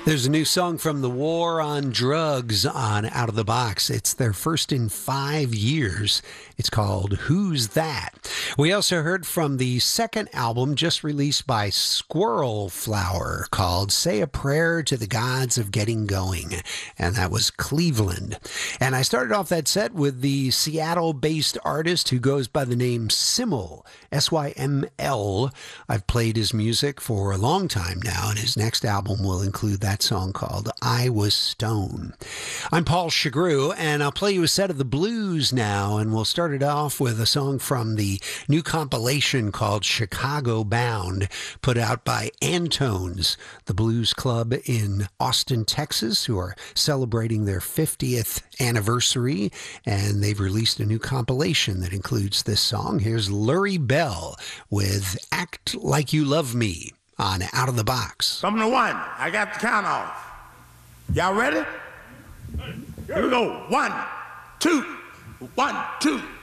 There's a new song from The War on Drugs on Out of the Box. It's their first in 5 years. It's called Who's That? We also heard from the second album just released by Squirrel Flower called Say a Prayer to the Gods of Getting Going. And that was Cleveland. And I started off that set with the Seattle-based artist who goes by the name Syml, S-Y-M-L. I've played his music for a long time now, and his next album will include that song called I Was Stone. I'm Paul Chagru, and I'll play you a set of the blues now, and we'll start it off with a song from the new compilation called Chicago Bound, put out by Antones, the blues club in Austin, Texas, who are celebrating their 50th anniversary, and they've released a new compilation that includes this song. Here's Lurie Bell with Act Like You Love Me on Out of the Box. From the one, I got the count off. Y'all ready? Here we go. 1, 2, 1, 2.